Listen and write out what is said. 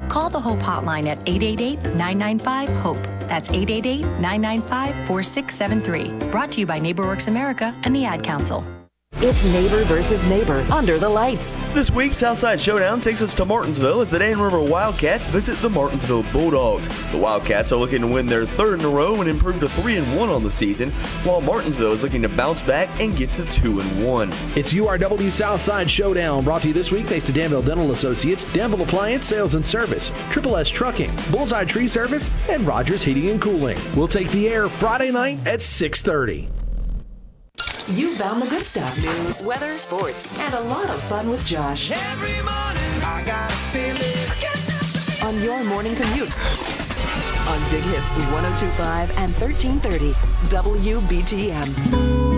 Call the HOPE hotline at 888-995-HOPE. That's 888-995-4673. Brought to you by NeighborWorks America and the Ad Council. It's neighbor versus neighbor under the lights. This week's Southside Showdown takes us to Martinsville as the Dan River Wildcats visit the Martinsville Bulldogs. The Wildcats are looking to win their third in a row and improve to 3-1 on the season, while Martinsville is looking to bounce back and get to 2-1. It's URW Southside Showdown, brought to you this week thanks to Danville Dental Associates, Danville Appliance Sales and Service, Triple S Trucking, Bullseye Tree Service, and Rogers Heating and Cooling. We'll take the air Friday night at 6:30. You found the good stuff. News, weather, sports, and a lot of fun with Josh. Every morning, I got a feeling. On your morning commute. On Big Hits 102.5 and 1330 WBTM.